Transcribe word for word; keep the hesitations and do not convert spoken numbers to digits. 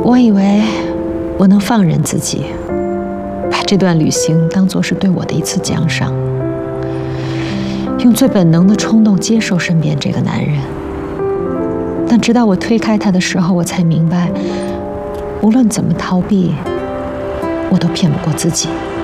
我以为我能放任自己，把这段旅行当作是对我的一次奖赏，用最本能的冲动接受身边这个男人。但直到我推开他的时候，我才明白，无论怎么逃避，我都骗不过自己。